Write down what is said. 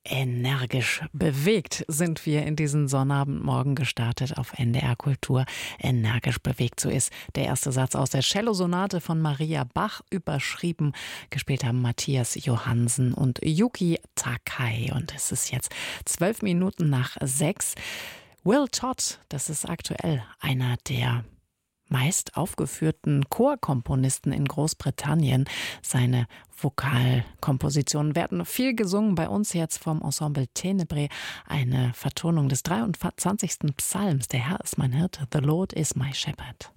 Energisch bewegt sind wir in diesen Sonnabendmorgen gestartet auf NDR Kultur. Energisch bewegt, so ist der erste Satz aus der Cellosonate von Maria Bach überschrieben. Gespielt haben Matthias Johansen und Yuki Takai. Und es ist jetzt 12 Minuten nach 6. Will Todd, das ist aktuell einer der meist aufgeführten Chorkomponisten in Großbritannien. Seine Vokalkompositionen werden viel gesungen. Bei uns jetzt vom Ensemble Tenebrae eine Vertonung des 23. Psalms. Der Herr ist mein Hirte, the Lord is my shepherd.